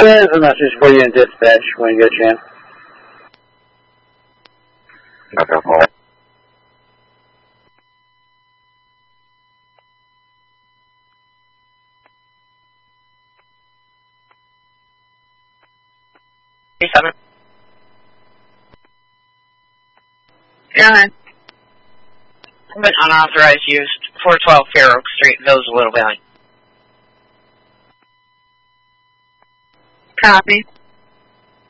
There's a message for you in dispatch when you get a chance. Okay, hold. Seven. Yeah. I've been unauthorized use 412 Fair Oak Street, Village of Little Valley. Copy.